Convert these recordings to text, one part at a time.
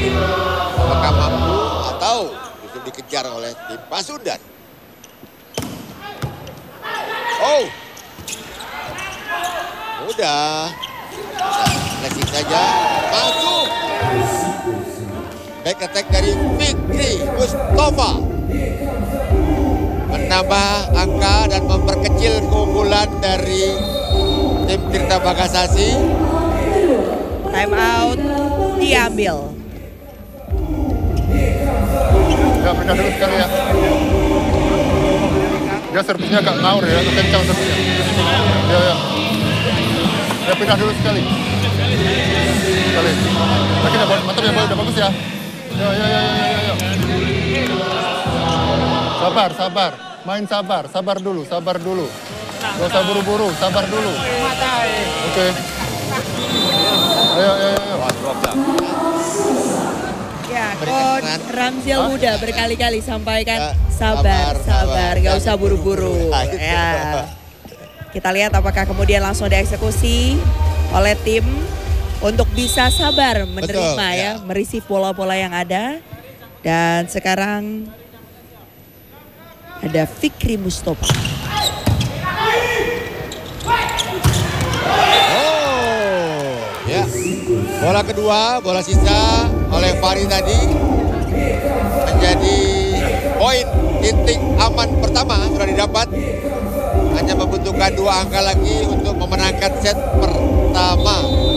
Apakah mampu atau justru dikejar oleh tim Pasundan. Oh, udah. Flexing saja, masuk. Back attack dari Fikri Mustafa. Menambah angka dan memperkecil keunggulan dari tim Tirta Bagasasi. Time out diambil. Ya, pindah dulu sekali ya. Dia servisnya agak ngawur ya, kencang servisnya. Ya. Ya, pindah dulu sekali. Lagi mantap ya, udah bagus ya. Ya. Sabar. Main sabar dulu. Gak usah buru-buru, sabar dulu. Oke. Ayo. Ya, Coach Ramziel Huda berkali-kali sampaikan sabar, gak usah buru-buru. Ya. Kita lihat apakah kemudian langsung dieksekusi oleh tim untuk bisa sabar menerima. Betul, ya, mereceive bola-bola yang ada. Dan sekarang ada Fikri Mustafa. Oh, ya. Bola kedua, bola sisa oleh Fahri tadi menjadi poin titik aman pertama sudah didapat. Hanya membutuhkan 2 angka lagi untuk memenangkan set pertama.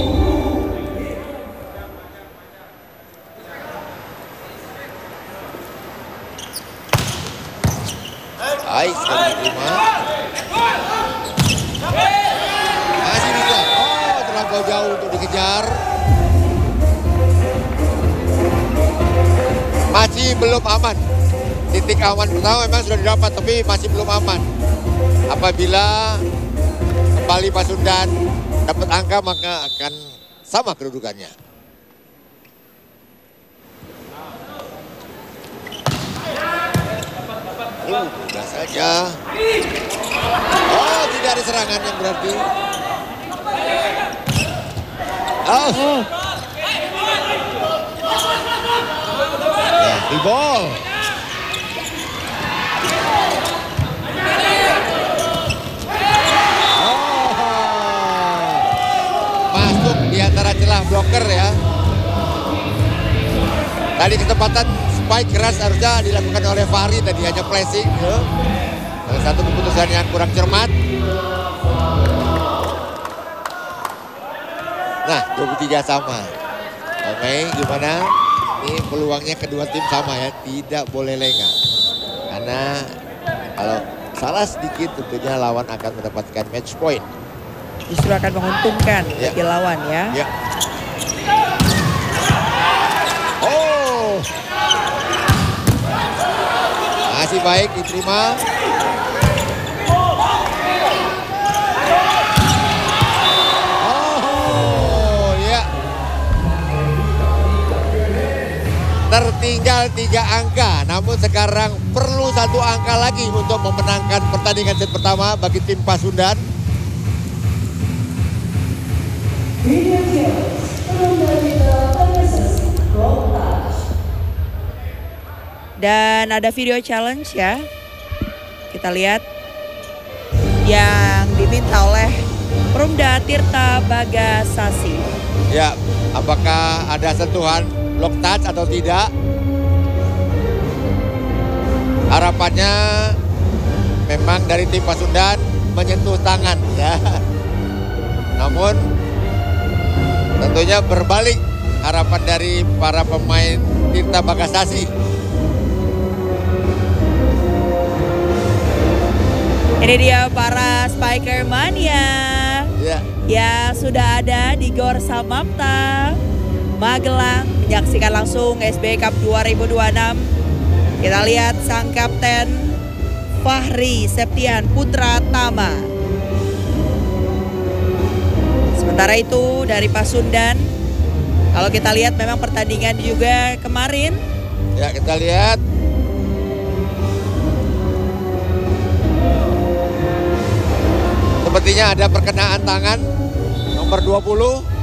Baik, sekali terima. Masih bisa. Oh, terlampau jauh untuk dikejar. Masih belum aman. Titik aman pertama memang sudah didapat, tapi masih belum aman. Apabila kembali Pasundan dapat angka, maka akan sama kedudukannya. Mudah saja. Oh, tidak ada serangan yang berarti. Oh. Ya, di ball. Masuk di antara celah bloker ya. Tadi kesempatan spike keras harusnya dilakukan oleh Fahri, tadi hanya flashing. Salah satu keputusan yang kurang cermat. Nah, 23 sama. Oke, gimana? Ini peluangnya kedua tim sama ya, tidak boleh lengah. Karena kalau salah sedikit tentunya lawan akan mendapatkan match point. Justru akan menguntungkan bagi lawan ya. Ya. Oh. Masih baik diterima. Oh, ya. Tertinggal 3 angka, namun sekarang perlu 1 angka lagi untuk memenangkan pertandingan set pertama bagi tim Pasundan. Dan ada video challenge ya. Kita lihat yang diminta oleh Perumda Tirta Bagasasi. Ya, apakah ada sentuhan block touch atau tidak? Harapannya memang dari tim Pasundan menyentuh tangan ya. Namun tentunya berbalik harapan dari para pemain Tirta Bagasasi. Ini dia para Spiker Mania ya sudah ada di Gor Samapta Magelang menyaksikan langsung SBI Cup 2026. Kita lihat sang kapten Fahri Septian Putra Tama. Sementara itu dari Pasundan, kalau kita lihat memang pertandingan juga kemarin. Ya, kita lihat. Sepertinya ada perkenaan tangan nomor 20.